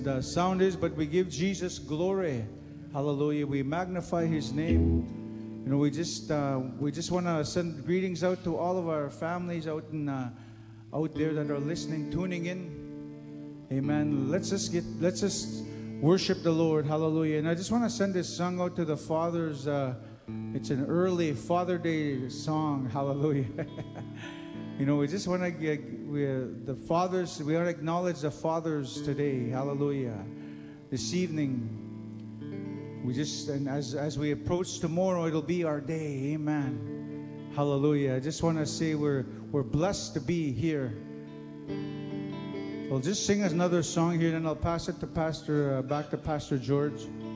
the sound is, but we give Jesus glory. Hallelujah. We magnify his name. You know, we just want to send greetings out to all of our families out there that are listening, tuning in. Amen. Let's just worship the Lord. Hallelujah. And I just want to send this song out to the fathers. It's an early Father Day song. Hallelujah. You know, we just want to the fathers. We want to acknowledge the fathers today. Hallelujah. This evening, and as we approach tomorrow, it'll be our day. Amen. Hallelujah. I just want to say we're blessed to be here. We'll just sing another song here, and I'll pass it to back to Pastor George.